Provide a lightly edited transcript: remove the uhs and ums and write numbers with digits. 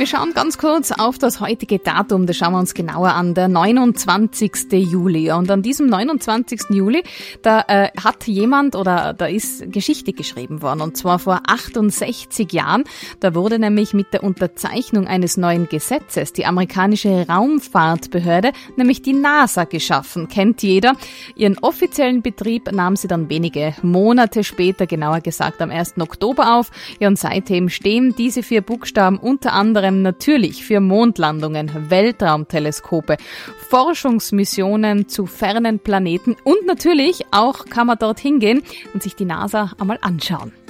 Wir schauen ganz kurz auf das heutige Datum, das schauen wir uns genauer an, der 29. Juli. Und an diesem 29. Juli, da hat jemand oder da ist Geschichte geschrieben worden, und zwar vor 68 Jahren. Da wurde nämlich mit der Unterzeichnung eines neuen Gesetzes die amerikanische Raumfahrtbehörde, nämlich die NASA, geschaffen. Kennt jeder. Ihren offiziellen Betrieb nahm sie dann wenige Monate später, genauer gesagt am 1. Oktober auf. Ja, und seitdem stehen diese 4 Buchstaben unter anderem natürlich für Mondlandungen, Weltraumteleskope, Forschungsmissionen zu fernen Planeten und natürlich auch kann man dorthin gehen und sich die NASA einmal anschauen.